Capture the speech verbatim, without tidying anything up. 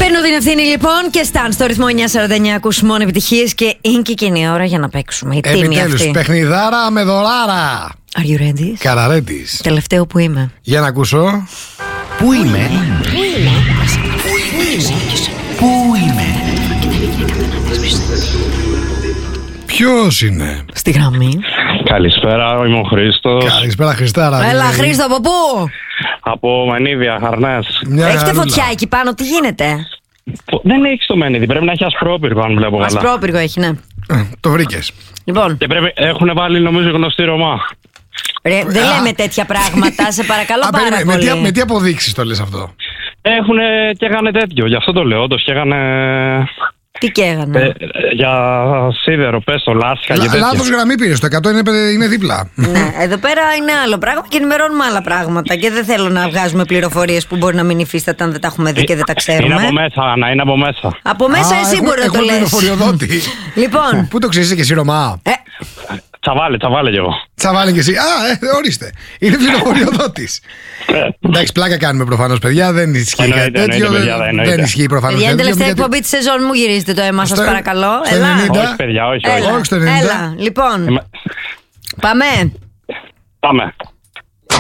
Παίρνω την ευθύνη λοιπόν και Stan στο ρυθμό εννιά σαράντα εννιά. Ακούς μόνο επιτυχίες και είναι και εκείνη η ώρα για να παίξουμε. Η τίμη Επιτέλους, αυτή. παιχνιδάρα με δωράρα. Are you ready? Καραρέτης. Τελευταίο που είμαι. Για να ακούσω. Πού είμαι? Πού είμαι? Πού είμαι? Ποιος είναι? Στη γραμμή. Καλησπέρα, είμαι ο Χρήστος. Καλησπέρα, Χριστάρα. Έλα, δηλαδή. Χρήστο, από πού? Από Μανίβια, Χαρνές. Μια Έχετε χαρούλα. φωτιά εκεί πάνω, τι γίνεται? Δεν έχει το Μενίδη, πρέπει να έχει ασπρόπυργο αν βλέπω καλά. Ασπρόπυργο έχει, ναι. Ε, Το βρήκες. Λοιπόν, Και πρέπει, έχουν βάλει νομίζω γνωστή Ρωμά. ρε, δεν Α. λέμε τέτοια πράγματα, σε παρακαλώ Α, πάρα περίμενε, με, πολύ. τι, με τι αποδείξεις το λες αυτό? Έχουν και έκανε τέτοιο, γι' αυτό το λέω. Όντως και έκανε. Τι καίγανε? Ε, για σίδερο, πες το, λάσκα και Λα, τέτοια. λάθος γραμμή πήρες, το εκατό είναι, παι- είναι δίπλα. Ναι, εδώ πέρα είναι άλλο πράγμα και ενημερώνουμε άλλα πράγματα. Και δεν θέλω να βγάζουμε πληροφορίες που μπορεί να μην υφίσταται αν δεν τα έχουμε δει και δεν τα Είναι από ξέρουμε. μέσα, Άννα, είναι από μέσα. Από μέσα Α, εσύ έχουν- μπορεί να το έχουν λες. πληροφοριοδότη. Λοιπόν, Πού το ξέρεις και εσύ, Ρωμά? ε, Τσαβάλε, τσαβάλε κι εγώ. Τσαβάλε και εσύ. Α, ε, ορίστε. Είναι πληροφοριοδότης. Εντάξει, πλάκα κάνουμε προφανώς, παιδιά. Δεν ισχύει κάτι Εννοείται, τέτοιο. εννοείται, παιδιά, δεν- εννοείται. Δεν ισχύει προφανώς. παιδιά, είναι η κάτι τέτοιο, τελευταία γιατί- εκπομπή της σεζόν, μου γυρίζετε το αίμα σας Στο- παρακαλώ. στο Έλα. ενενήντα. Όχι, παιδιά, όχι, όχι. Έλα, Όχι στο ενενήντα. έλα. Λοιπόν, Είμαι- πάμε. Πάμε.